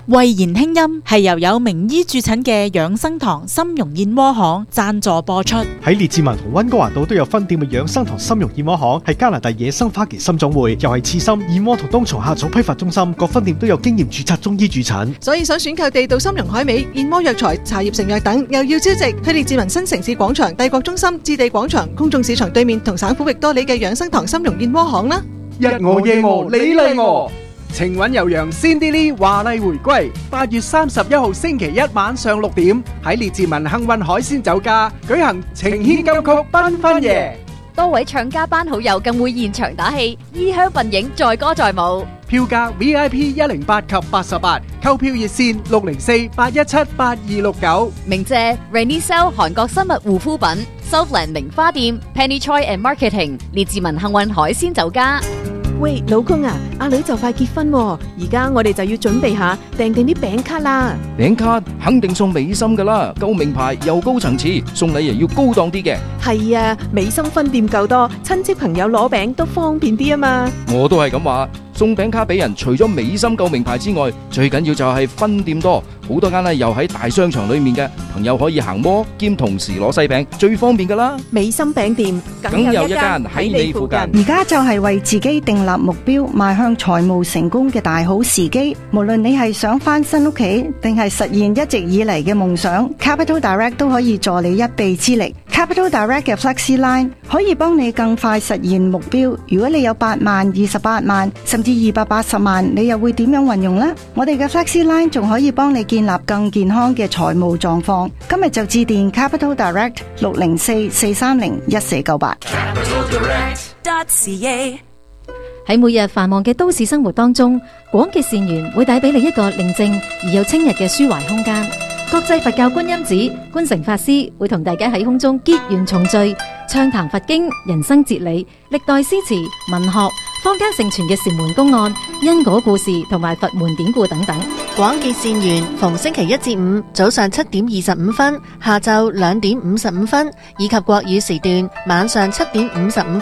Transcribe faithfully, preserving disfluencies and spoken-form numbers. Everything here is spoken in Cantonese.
慧言輕音係由有名醫駐診嘅養生堂參茸燕窩行贊助播出。 喺列治文同溫哥華島都有分店嘅養生堂參茸燕窩行係加拿大野生花旗參總會，又係刺參、燕窩同冬蟲夏草批發中心，各分店都有經驗註冊中醫駐診。 所以想選購地道參茸海味、燕窩藥材、茶葉成藥等，又要超值，去列治文新城市廣場、帝國中心、置地廣場、公眾市場對面同省府域多里嘅養生堂參茸燕窩行啦。 日餓夜餓你嚟餓，情韻悠揚 Cindy Lee 華麗回歸，八月三十一號星期一晚上六點喺列治文幸運海鮮酒家舉行情牽金曲繽紛夜， 多位唱家班好友更會現場打氣，衣香鬢影載歌載舞。 票價 V I P 一零八及八十八，購票熱線六零四八一七八二六九。 鳴謝 Renisel 韓國生物護膚品、Southland 名花店、Penny Choi and Marketing、列治文幸運海鮮酒家。 喂，老公啊，阿女就快結婚喎，而家我哋就要準備下訂定啲餅卡啦。 餅卡肯定送美心噶啦，夠名牌又高層次，送禮又要高檔啲嘅。 係啊，美心分店夠多，親戚朋友攞餅都方便啲啊嘛。 我都係咁話，送餅卡俾人，除咗美心夠名牌之外，最緊要就係分店多，好多間咧又喺大商場裏面嘅，朋友可以行摩兼同時攞西餅，最方便噶啦。 美心餅店梗有一間喺你附近。 而家就係為自己訂立目標，邁向財務成功嘅大好時機。無論你係想翻新屋企，定係實現一直以嚟嘅夢想， Capital Direct 都可以助你一臂之力。Capital Direct 嘅 Flexi Line 可以幫你更快實現目標。如果你有八萬、二十八萬，甚至二百八十萬，你又會點樣運用呢？我哋嘅 Flexi Line 仲可以幫你建立更健康嘅財務狀況。今日就致電 Capital Direct 六零四四三零一四九八。 喺每日繁忙嘅都市生活當中，廣結善緣會帶俾你一個寧靜而又清逸嘅抒懷空間。國際佛教觀音寺觀誠法師會同大家喺空中結緣重聚，暢談佛經、人生哲理、歷代詩詞、文學、坊間盛傳嘅禪門公案、因果故事同埋佛門典故等等。 廣結善緣逢星期一至五早上七點二十五分、下晝兩點五十五分，以及國語時段晚上七點五十五分。